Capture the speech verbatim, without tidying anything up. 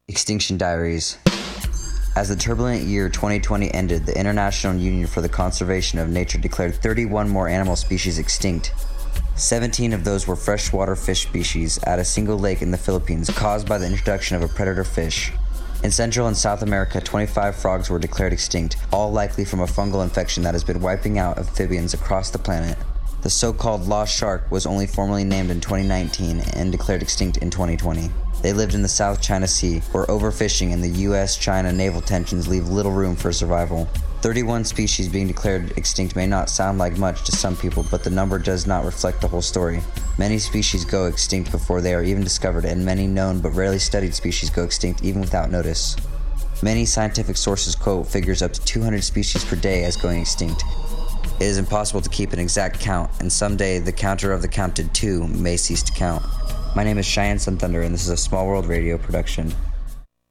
Extinction Diaries. As the turbulent year twenty twenty ended, the International Union for the Conservation of Nature declared thirty-one more animal species extinct. seventeen of those were freshwater fish species at a single lake in the Philippines, caused by the introduction of a predator fish. In Central and South America, twenty-five frogs were declared extinct, all likely from a fungal infection that has been wiping out amphibians across the planet. The so-called lost shark was only formally named in twenty nineteen and declared extinct in twenty twenty. They lived in the South China Sea, where overfishing and the U S China naval tensions leave little room for survival. thirty-one species being declared extinct may not sound like much to some people, but the number does not reflect the whole story. Many species go extinct before they are even discovered, and many known but rarely studied species go extinct even without notice. Many scientific sources quote figures up to two hundred species per day as going extinct. It is impossible to keep an exact count, and someday the counter of the counted too may cease to count. My name is Cheyenne Sun Thunder, and this is a Small World Radio production.